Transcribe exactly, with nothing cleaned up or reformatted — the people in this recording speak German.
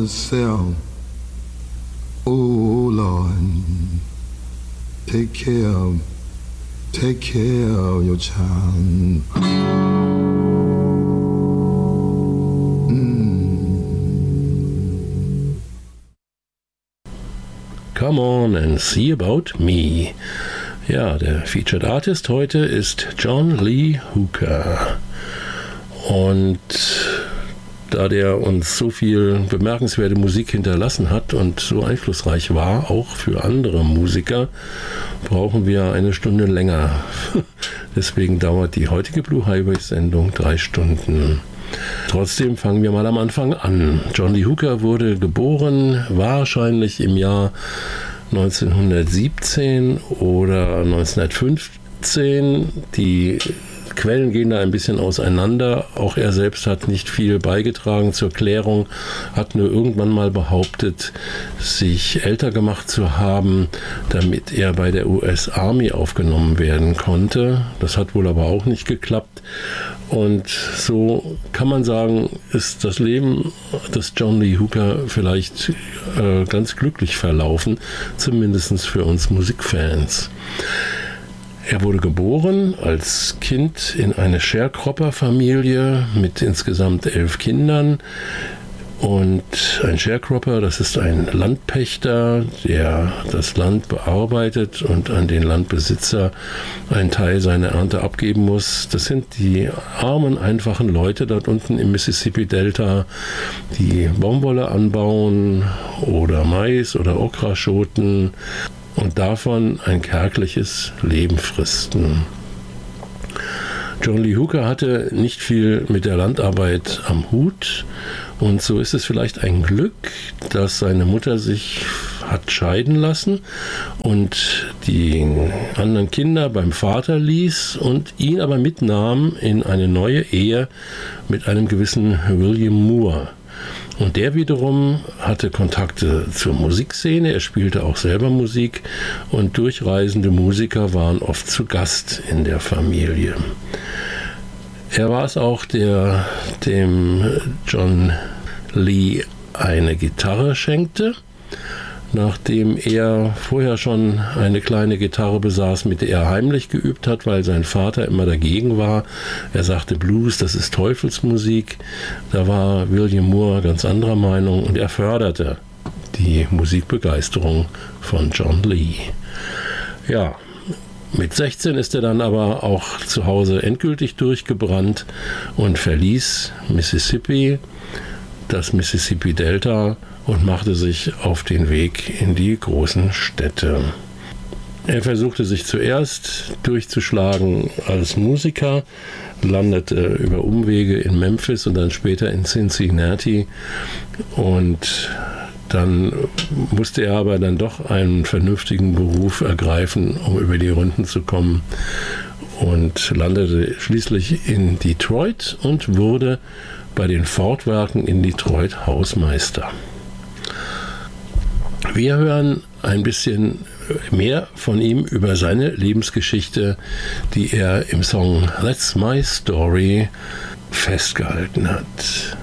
yourself. Oh Lord, take care of, take care of your child. Mm. Come on and see about me. Ja, der Featured Artist heute ist John Lee Hooker. Und da der uns so viel bemerkenswerte Musik hinterlassen hat und so einflussreich war, auch für andere Musiker, brauchen wir eine Stunde länger. Deswegen dauert die heutige Blue Highway-Sendung drei Stunden. Trotzdem fangen wir mal am Anfang an. John Lee Hooker wurde geboren, wahrscheinlich im Jahr neunzehnhundertsiebzehn oder neunzehnhundertfünfzehn. Die Quellen gehen da ein bisschen auseinander. Auch er selbst hat nicht viel beigetragen zur Klärung, hat nur irgendwann mal behauptet, sich älter gemacht zu haben, damit er bei der U S Army aufgenommen werden konnte. Das hat wohl aber auch nicht geklappt. Und so kann man sagen, ist das Leben des John Lee Hooker vielleicht äh, ganz glücklich verlaufen, zumindest für uns Musikfans. Er wurde geboren als Kind in eine Sharecropper-Familie mit insgesamt elf Kindern. Und ein Sharecropper, das ist ein Landpächter, der das Land bearbeitet und an den Landbesitzer einen Teil seiner Ernte abgeben muss. Das sind die armen, einfachen Leute dort unten im Mississippi-Delta, die Baumwolle anbauen oder Mais oder Okraschoten und davon ein kärgliches Leben fristen. John Lee Hooker hatte nicht viel mit der Landarbeit am Hut und so ist es vielleicht ein Glück, dass seine Mutter sich hat scheiden lassen und die anderen Kinder beim Vater ließ und ihn aber mitnahm in eine neue Ehe mit einem gewissen William Moore. Und der wiederum hatte Kontakte zur Musikszene, er spielte auch selber Musik und durchreisende Musiker waren oft zu Gast in der Familie. Er war es auch, der dem John Lee eine Gitarre schenkte, nachdem er vorher schon eine kleine Gitarre besaß, mit der er heimlich geübt hat, weil sein Vater immer dagegen war. Er sagte, Blues, das ist Teufelsmusik. Da war William Moore ganz anderer Meinung und er förderte die Musikbegeisterung von John Lee. Ja, mit sechzehn ist er dann aber auch zu Hause endgültig durchgebrannt und verließ Mississippi, das Mississippi-Delta, und machte sich auf den Weg in die großen Städte. Er versuchte sich zuerst durchzuschlagen als Musiker, landete über Umwege in Memphis und dann später in Cincinnati und dann musste er aber dann doch einen vernünftigen Beruf ergreifen, um über die Runden zu kommen und landete schließlich in Detroit und wurde bei den Ford-Werken in Detroit Hausmeister. Wir hören ein bisschen mehr von ihm über seine Lebensgeschichte, die er im Song That's My Story festgehalten hat.